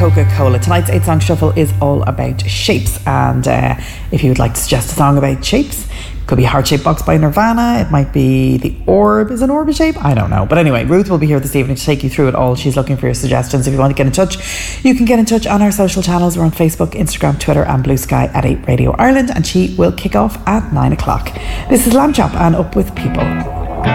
Coca-Cola. Tonight's 8-song shuffle is all about shapes, and if you would like to suggest a song about shapes, it could be Heart-Shaped Box by Nirvana, it might be The Orb. Is an orb a shape? I don't know. But anyway, Ruth will be here this evening to take you through it all. She's looking for your suggestions. If you want to get in touch, you can get in touch on our social channels. We're on Facebook, Instagram, Twitter and Blue Sky at 8 Radio Ireland, and she will kick off at 9 o'clock. This is Lamb Chop and Up With People.